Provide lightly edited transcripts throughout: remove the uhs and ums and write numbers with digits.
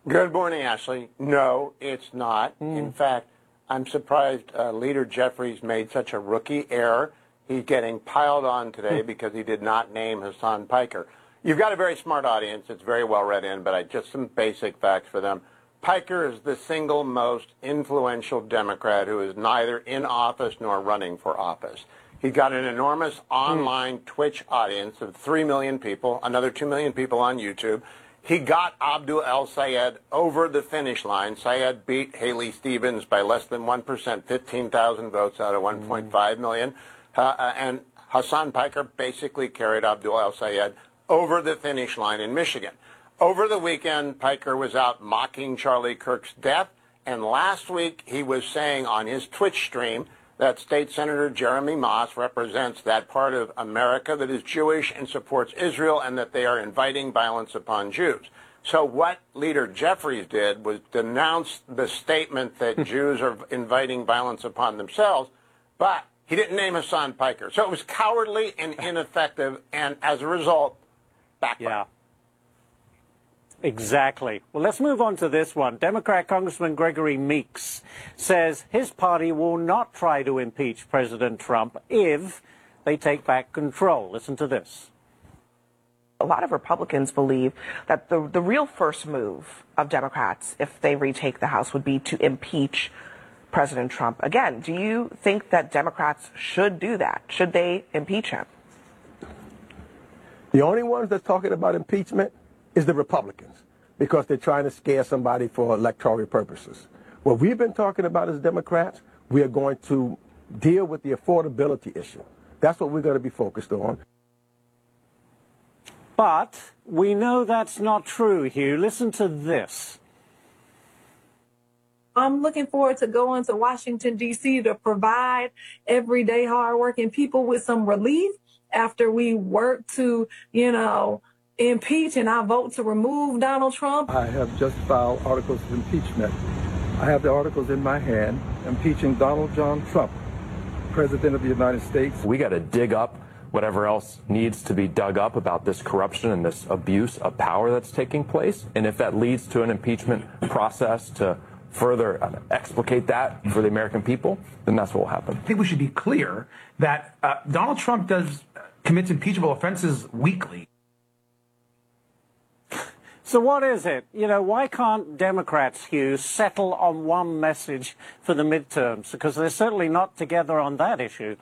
Good morning, Ashley. No, it's not. In fact, I'm surprised Leader Jeffries made such a rookie error. He's getting piled on today because he did not name Hassan Piker. You've got a very smart audience. It's very well read in, but just some basic facts for them. Piker is the single most influential Democrat who is neither in office nor running for office. He's got an enormous online Twitch audience of 3 million people, another 2 million people on YouTube. He got Abdul El-Sayed over the finish line. Sayed beat Haley Stevens by less than 1%, 15,000 votes out of 1.5 million. And Hassan Piker basically carried Abdul El-Sayed over the finish line in Michigan. Over the weekend, Piker was out mocking Charlie Kirk's death. And last week, he was saying on his Twitch stream that State Senator Jeremy Moss represents that part of America that is Jewish and supports Israel, and that they are inviting violence upon Jews. So what Leader Jeffries did was denounce the statement that Jews are inviting violence upon themselves, but he didn't name Hassan Piker. So it was cowardly and ineffective, and as a result, backfired. Yeah. Exactly. Well, let's move on to this one. Democrat Congressman Gregory Meeks says his party will not try to impeach President Trump if they take back control. Listen to this. A lot of Republicans believe that the real first move of Democrats, if they retake the House, would be to impeach President Trump. Again, do you think that Democrats should do that? Should they impeach him? The only ones that's talking about impeachment is the Republicans, because they're trying to scare somebody for electoral purposes. What we've been talking about as Democrats, we are going to deal with the affordability issue. That's what we're going to be focused on. But we know that's not true, Hugh. Listen to this. I'm looking forward to going to Washington, D.C. to provide everyday hardworking people with some relief after we work to, impeach and I vote to remove Donald Trump. I have just filed articles of impeachment. I have the articles in my hand impeaching Donald John Trump, President of the United States. We got to dig up whatever else needs to be dug up about this corruption and this abuse of power that's taking place. And if that leads to an impeachment process to further explicate that for the American people, then that's what will happen. I think we should be clear that Donald Trump commits impeachable offenses weekly. So what is it? Why can't Democrats, Hugh, settle on one message for the midterms? Because they're certainly not together on that issue.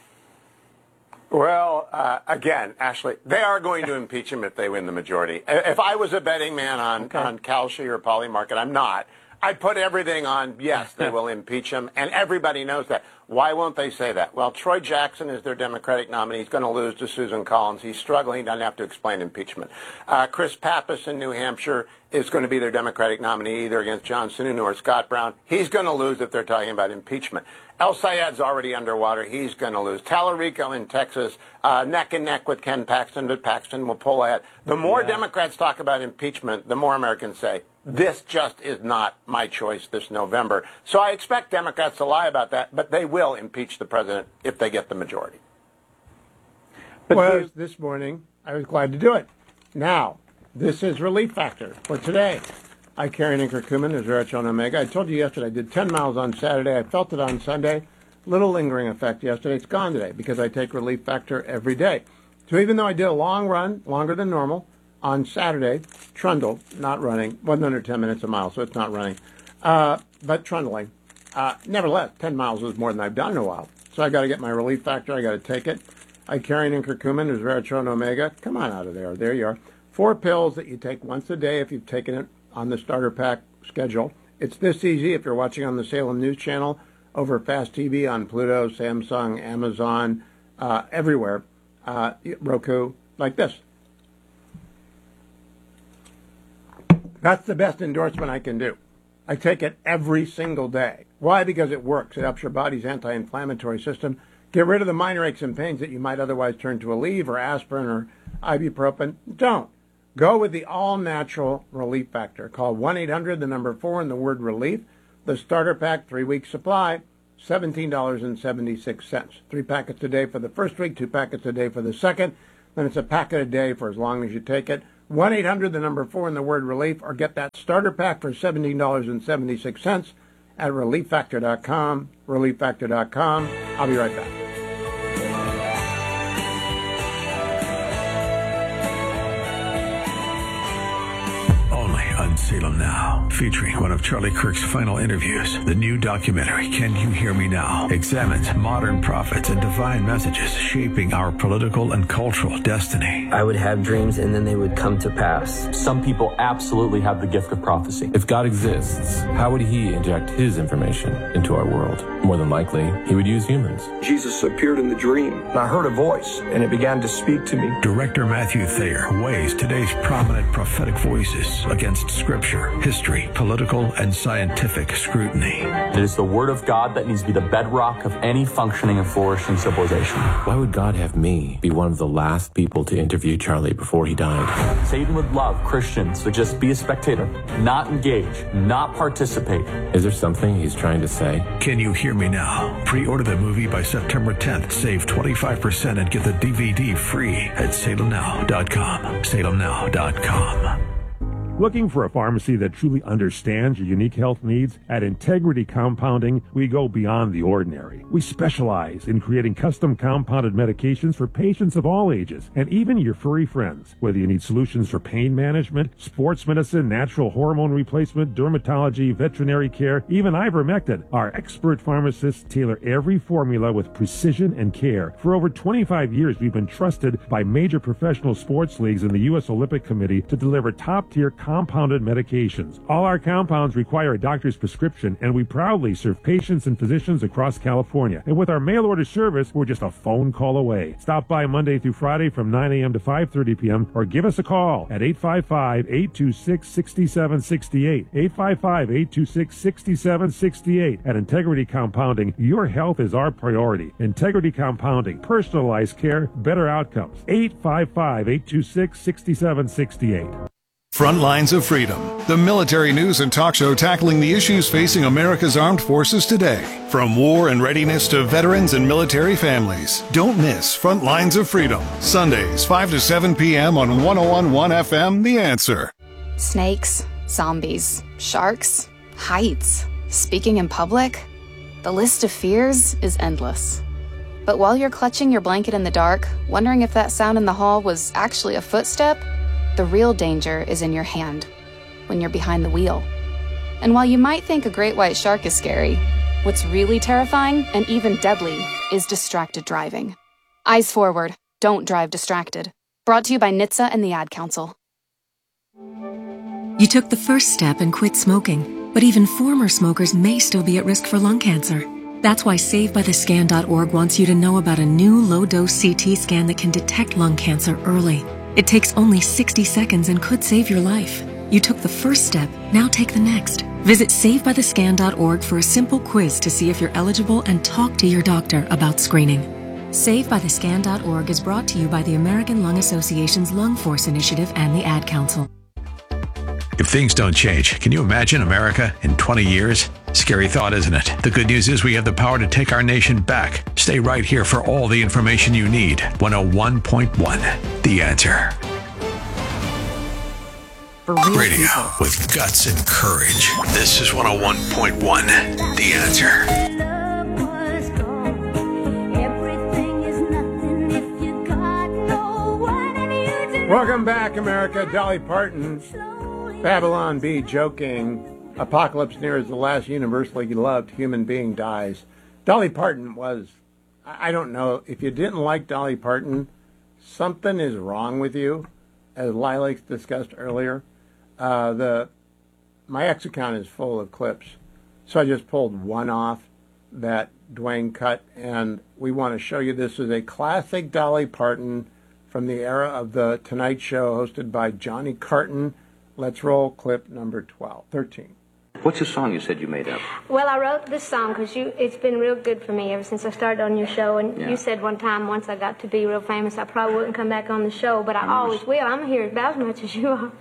Well, again, Ashley, they are going to impeach him if they win the majority. If I was a betting man on Kalshi or Polymarket, I'm not. I'd put everything on, yes, they will impeach him, and everybody knows that. Why won't they say that? Well, Troy Jackson is their Democratic nominee. He's going to lose to Susan Collins. He's struggling. He doesn't have to explain impeachment. Chris Pappas in New Hampshire is going to be their Democratic nominee, either against John Sununu or Scott Brown. He's going to lose if they're talking about impeachment. El-Sayed's already underwater. He's going to lose. Tallarico in Texas, neck and neck with Ken Paxton, but Paxton will pull ahead. The more Democrats talk about impeachment, the more Americans say, this just is not my choice this November. So I expect Democrats to lie about that, but they will impeach the president if they get the majority. But this morning, I was glad to do it. Now, this is Relief Factor for today. I carry an curcumin, Resveratrol Omega. I told you yesterday I did 10 miles on Saturday. I felt it on Sunday. Little lingering effect yesterday. It's gone today because I take Relief Factor every day. So even though I did a long run, longer than normal, on Saturday, not running, wasn't under 10 minutes a mile, so it's not running, but trundling. Nevertheless, 10 miles was more than I've done in a while. So I got to get my Relief Factor. I got to take it. I carry an curcumin, Resveratrol Omega. Come on out of there. There you are. 4 pills that you take once a day if you've taken it on the starter pack schedule. It's this easy if you're watching on the Salem News Channel, over Fast TV, on Pluto, Samsung, Amazon, everywhere, Roku, like this. That's the best endorsement I can do. I take it every single day. Why? Because it works. It helps your body's anti-inflammatory system get rid of the minor aches and pains that you might otherwise turn to Aleve or aspirin or ibuprofen. Don't. Go with the all-natural Relief Factor. Call 1-800, the number 4, and the word relief. The starter pack, 3-week supply, $17.76. 3 packets a day for the first week, 2 packets a day for the second. Then it's a packet a day for as long as you take it. 1-800, the number 4 and the word relief, or get that starter pack for $17.76 at relieffactor.com, relieffactor.com. I'll be right back. On Salem Now, featuring one of Charlie Kirk's final interviews. The new documentary, Can You Hear Me Now?, examines modern prophets and divine messages shaping our political and cultural destiny. I would have dreams and then they would come to pass. Some people absolutely have the gift of prophecy. If God exists, how would he inject his information into our world? More than likely, he would use humans. Jesus appeared in the dream, and I heard a voice, and it began to speak to me. Director Matthew Thayer weighs today's prominent prophetic voices against scripture, history, political, and scientific scrutiny. It is the word of God that needs to be the bedrock of any functioning and flourishing civilization. Why would God have me be one of the last people to interview Charlie before he died? Satan would love Christians to just be a spectator, not engage, not participate. Is there something he's trying to say? Can You Hear Me Now? Pre-order the movie by September 10th. Save 25% and get the DVD free at salemnow.com. salemnow.com. Looking for a pharmacy that truly understands your unique health needs? At Integrity Compounding, we go beyond the ordinary. We specialize in creating custom compounded medications for patients of all ages, and even your furry friends. Whether you need solutions for pain management, sports medicine, natural hormone replacement, dermatology, veterinary care, even ivermectin, our expert pharmacists tailor every formula with precision and care. For over 25 years, we've been trusted by major professional sports leagues and the U.S. Olympic Committee to deliver top-tier compounded medications. All our compounds require a doctor's prescription, and we proudly serve patients and physicians across California. And with our mail-order service, we're just a phone call away. Stop by Monday through Friday from 9 a.m. to 5:30 p.m. or give us a call at 855-826-6768. 855-826-6768. At Integrity Compounding, your health is our priority. Integrity Compounding, personalized care, better outcomes. 855-826-6768. Front Lines of Freedom, the military news and talk show tackling the issues facing America's armed forces today. From war and readiness to veterans and military families. Don't miss Front Lines of Freedom, Sundays, 5 to 7 p.m. on 101.1 FM, The Answer. Snakes, zombies, sharks, heights, speaking in public. The list of fears is endless. But while you're clutching your blanket in the dark, wondering if that sound in the hall was actually a footstep, the real danger is in your hand, when you're behind the wheel. And while you might think a great white shark is scary, what's really terrifying and even deadly is distracted driving. Eyes forward, don't drive distracted. Brought to you by NHTSA and the Ad Council. You took the first step and quit smoking, but even former smokers may still be at risk for lung cancer. That's why SaveByTheScan.org wants you to know about a new low-dose CT scan that can detect lung cancer early. It takes only 60 seconds and could save your life. You took the first step, now take the next. Visit SaveByTheScan.org for a simple quiz to see if you're eligible and talk to your doctor about screening. SaveByTheScan.org is brought to you by the American Lung Association's Lung Force Initiative and the Ad Council. If things don't change, can you imagine America in 20 years? Scary thought, isn't it? The good news is we have the power to take our nation back. Stay right here for all the information you need. 101.1, The Answer. For real Radio people. with guts and courage. This is 101.1, The Answer. Welcome back, America. Dolly Parton, Babylon Bee, joking. Apocalypse near as the last universally loved human being dies. Dolly Parton was, I don't know, if you didn't like Dolly Parton, something is wrong with you, as Lilacs discussed earlier. My X account is full of clips, so I just pulled one off that Dwayne cut, and we want to show you this is a classic Dolly Parton from the era of the Tonight Show hosted by Johnny Carton. Let's roll clip number 13. What's the song you said you made up? Well, I wrote this song because it's been real good for me ever since I started on your show. And you said one time, once I got to be real famous, I probably wouldn't come back on the show, but I always will. I'm here about as much as you are.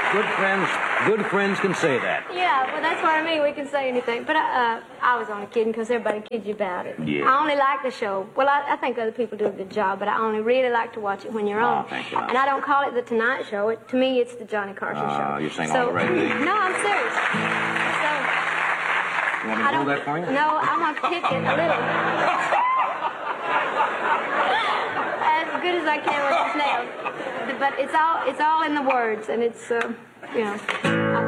Good friends can say that. Yeah, well, that's what I mean. We can say anything. But I was only kidding because everybody kids you about it. Yeah. I only like the show. Well, I think other people do a good job, but I only really like to watch it when you're on. Thank you. And I don't call it the Tonight Show. To me, it's the Johnny Carson show. You're saying all the right things. No, I'm serious. So, You want me to hold that for you? no, I'm going to kick it a little. As good as I can with this nail. But it's all in the words, and it's, you know.